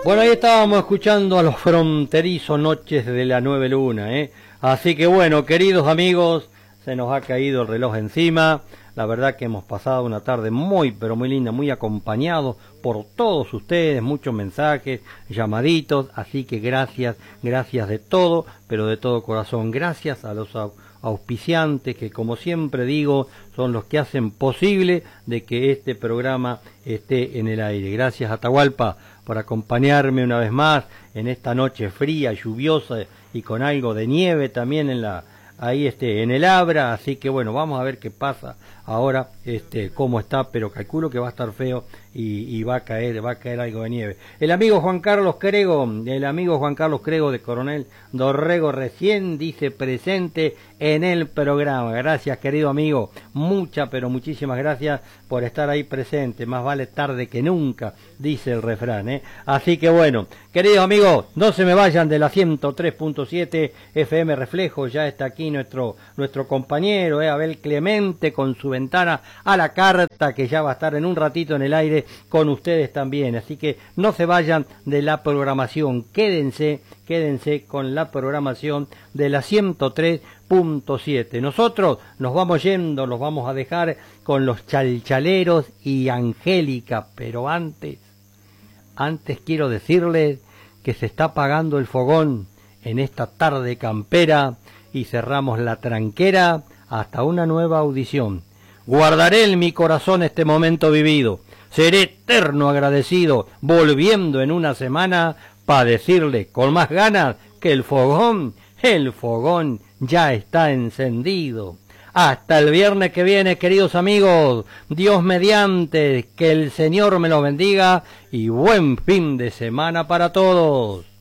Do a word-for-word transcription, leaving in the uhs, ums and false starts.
Bueno, ahí estábamos escuchando a los Fronterizos, Noches de la Nueve Luna, ¿eh? Así que bueno, queridos amigos, se nos ha caído el reloj encima. La verdad que hemos pasado una tarde muy, pero muy linda, muy acompañados por todos ustedes, muchos mensajes, llamaditos, así que gracias, gracias de todo, pero de todo corazón. Gracias a los auspiciantes que, como siempre digo, son los que hacen posible de que este programa esté en el aire. Gracias, Atahualpa, por acompañarme una vez más en esta noche fría, lluviosa y con algo de nieve también en la ahí este en el Abra, así que bueno, vamos a ver qué pasa ahora, este cómo está, pero calculo que va a estar feo y, y va a caer, va a caer algo de nieve. El amigo Juan Carlos Crego, el amigo Juan Carlos Crego de Coronel Dorrego recién dice presente en el programa. Gracias, querido amigo, muchas, pero muchísimas gracias por estar ahí presente, más vale tarde que nunca, dice el refrán, ¿eh? Así que bueno, queridos amigos, no se me vayan de la ciento tres punto siete F M Reflejo, ya está aquí nuestro nuestro compañero, ¿eh? Abel Clemente, con su ventana a la carta, que ya va a estar en un ratito en el aire con ustedes también, así que no se vayan de la programación, quédense, quédense con la programación de la ciento tres punto siete. Nosotros nos vamos yendo, los vamos a dejar con los Chalchaleros y Angélica, pero antes, antes quiero decirles que se está apagando el fogón en esta tarde campera y cerramos la tranquera hasta una nueva audición. Guardaré en mi corazón este momento vivido, seré eterno agradecido, volviendo en una semana para decirle con más ganas que el fogón, el fogón ya está encendido. Hasta el viernes que viene, queridos amigos, Dios mediante, que el Señor me los bendiga y buen fin de semana para todos.